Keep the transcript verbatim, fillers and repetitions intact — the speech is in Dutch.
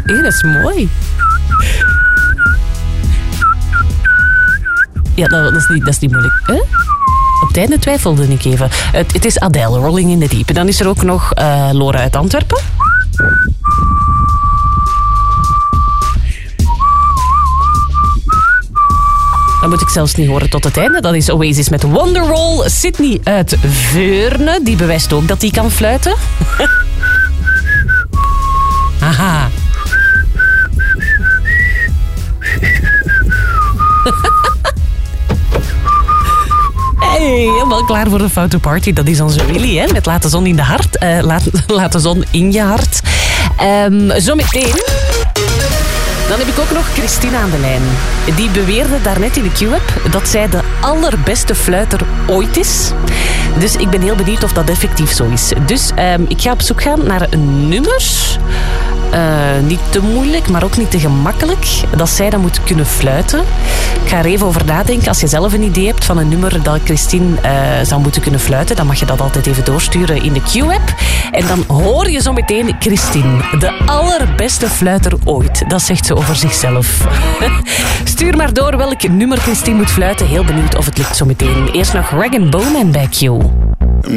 Hey, dat is mooi. Ja, dat, dat, is, niet, dat is niet moeilijk. Hè? Op het einde twijfelde ik even. Het, het is Adele, Rolling in the Deep. Dan is er ook nog uh, Laura uit Antwerpen. Dat moet ik zelfs niet horen tot het einde. Dat is Oasis met Wonderwall. Sydney uit Veurne. Die bewijst ook dat hij kan fluiten. Haha. Hey, helemaal klaar voor de foute party. Dat is onze Willy, hè? Met Laat de zon in de hart. Uh, laat, laat de zon in je hart. Um, zometeen... Dan heb ik ook nog Christina aan de lijn. Die beweerde daarnet in de Q-app dat zij de allerbeste fluiter ooit is. Dus ik ben heel benieuwd of dat effectief zo is. Dus um, ik ga op zoek gaan naar een nummer. Uh, niet te moeilijk, maar ook niet te gemakkelijk. Dat zij dat moet kunnen fluiten. Ik ga er even over nadenken. Als je zelf een idee hebt van een nummer dat Christine uh, zou moeten kunnen fluiten, dan mag je dat altijd even doorsturen in de Q-app. En dan hoor je zo meteen Christine, de allerbeste fluiter ooit. Dat zegt ze over zichzelf. Stuur maar door welk nummer Christine moet fluiten. Heel benieuwd of het lukt zo meteen. Eerst nog Rag and Bone en bij Q.